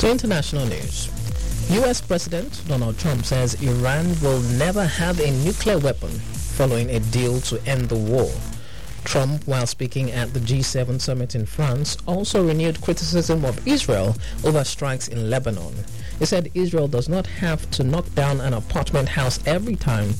To international news. U.S. President Donald Trump says Iran will never have a nuclear weapon following a deal to end the war. Trump, while speaking at the G7 summit in France, also renewed criticism of Israel over strikes in Lebanon. He said Israel does not have to knock down an apartment house every time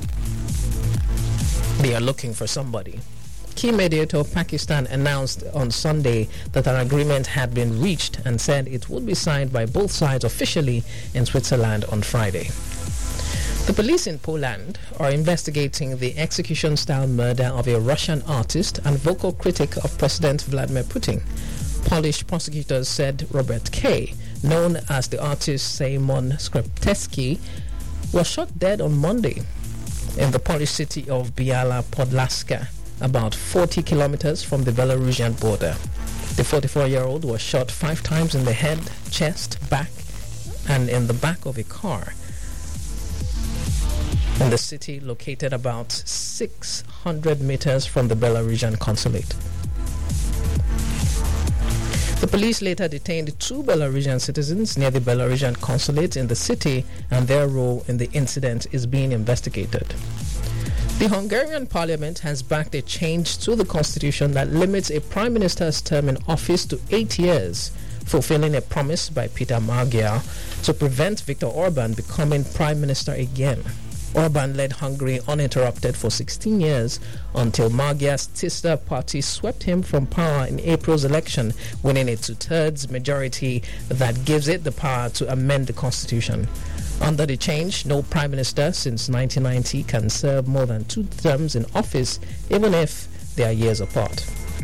they are looking for somebody. Key mediator of Pakistan announced on Sunday that an agreement had been reached and said it would be signed by both sides officially in Switzerland on Friday. The police in Poland are investigating the execution-style murder of a Russian artist and vocal critic of President Vladimir Putin. Polish prosecutors said Robert K., known as the artist Szymon Skrzypecki, was shot dead on Monday in the Polish city of Biała Podlaska, about 40 kilometers from the Belarusian border. The 44-year-old was shot 5 times in the head, chest, back, and in the back of a car in the city located about 600 meters from the Belarusian consulate. The police later detained 2 Belarusian citizens near the Belarusian consulate in the city, and their role in the incident is being investigated. The Hungarian parliament has backed a change to the constitution that limits a prime minister's term in office to 8 years, fulfilling a promise by Peter Magyar to prevent Viktor Orban becoming prime minister again. Orban led Hungary uninterrupted for 16 years until Magyar's Tiszta party swept him from power in April's election, winning a 2/3 majority that gives it the power to amend the constitution. Under the change, no prime minister since 1990 can serve more than 2 terms in office, even if they are years apart.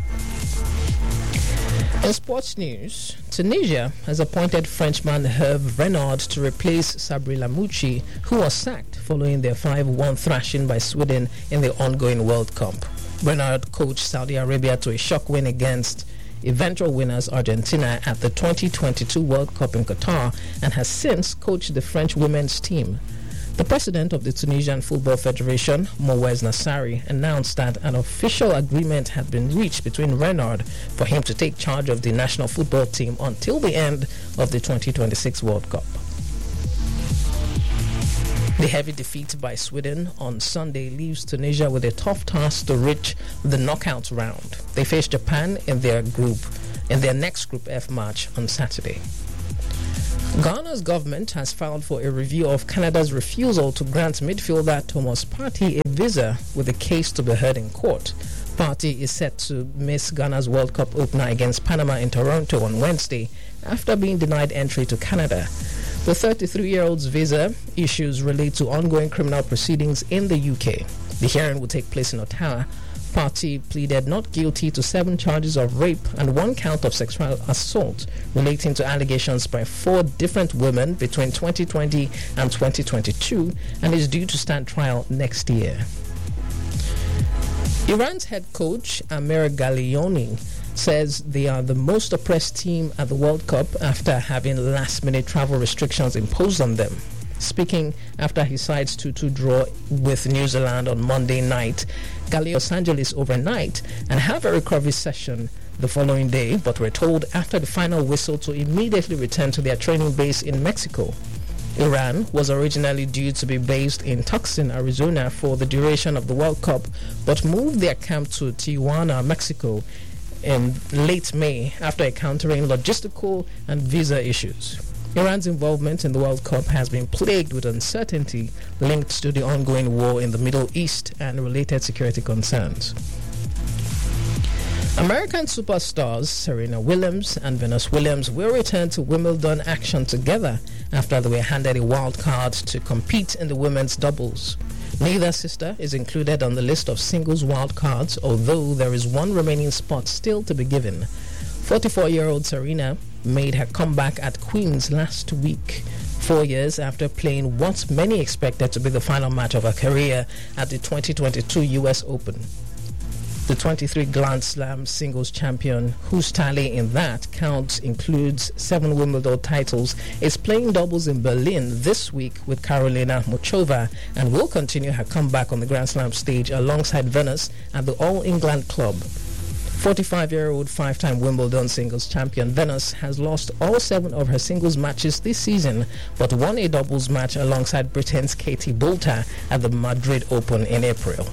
In sports news, Tunisia has appointed Frenchman Hervé Renard to replace Sabri Lamouchi, who was sacked following their 5-1 thrashing by Sweden in the ongoing World Cup. Renard coached Saudi Arabia to a shock win against eventual winners Argentina at the 2022 World Cup in Qatar and has since coached the French women's team. The president of the Tunisian Football Federation, Mouez Nassari, announced that an official agreement had been reached between Renard for him to take charge of the national football team until the end of the 2026 World Cup. The heavy defeat by Sweden on Sunday leaves Tunisia with a tough task to reach the knockout round. They face Japan in their next Group F match on Saturday. Ghana's government has filed for a review of Canada's refusal to grant midfielder Thomas Partey a visa, with the case to be heard in court. Partey is set to miss Ghana's World Cup opener against Panama in Toronto on Wednesday after being denied entry to Canada. The 33-year-old's visa issues relate to ongoing criminal proceedings in the UK. The hearing will take place in Ottawa. Partey pleaded not guilty to 7 charges of rape and 1 count of sexual assault relating to allegations by 4 different women between 2020 and 2022 and is due to stand trial next year. Iran's head coach Amir Ghalioni says they are the most oppressed team at the World Cup after having last-minute travel restrictions imposed on them. Speaking after his side's 2-2 draw with New Zealand on Monday night, Ghalioni Los Angeles overnight and have a recovery session the following day, but were told after the final whistle to immediately return to their training base in Mexico. Iran was originally due to be based in Tucson, Arizona for the duration of the World Cup, but moved their camp to Tijuana, Mexico in late May after encountering logistical and visa issues. Iran's involvement in the World Cup has been plagued with uncertainty linked to the ongoing war in the Middle East and related security concerns. American superstars Serena Williams and Venus Williams will return to Wimbledon action together after they were handed a wild card to compete in the women's doubles. Neither sister is included on the list of singles wild cards, although there is one remaining spot still to be given. 44-year-old Serena made her comeback at Queen's last week, 4 years after playing what many expected to be the final match of her career at the 2022 US Open. The 23 Grand Slam singles champion, whose tally in that count includes 7 Wimbledon titles, is playing doubles in Berlin this week with Karolina Muchova and will continue her comeback on the Grand Slam stage alongside Venus at the All England Club. 45-year-old five-time Wimbledon singles champion Venus has lost all 7 of her singles matches this season, but won a doubles match alongside Britain's Katie Boulter at the Madrid Open in April.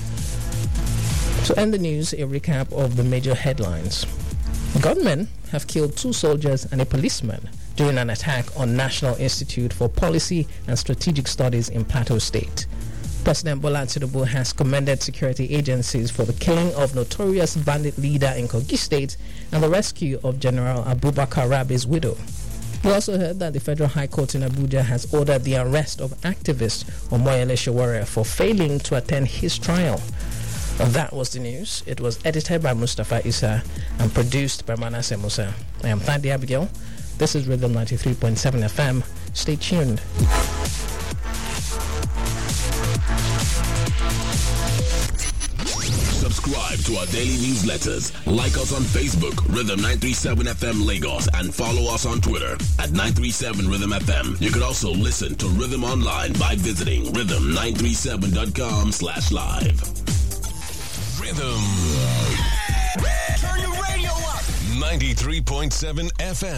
To end the news, a recap of the major headlines. Gunmen have killed 2 soldiers and a policeman during an attack on National Institute for Policy and Strategic Studies in Plateau State. President Bola Tinubu has commended security agencies for the killing of notorious bandit leader in Kogi State and the rescue of General Abubakar Rabi's widow. We also heard that the Federal High Court in Abuja has ordered the arrest of activist Omoyele Sowore for failing to attend his trial. That was the news. It was edited by Mustafa Issa and produced by Manasseh Musa. I am Thandi Abigail. This is Rhythm 93.7 FM. Stay tuned. Subscribe to our daily newsletters. Like us on Facebook, Rhythm 937 FM Lagos, and follow us on Twitter at 937 Rhythm FM. You can also listen to Rhythm online by visiting rhythm937.com/live. Rhythm. Turn your radio up. 93.7 FM.